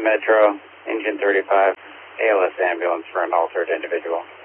Metro, engine 35, ALS ambulance for an altered individual.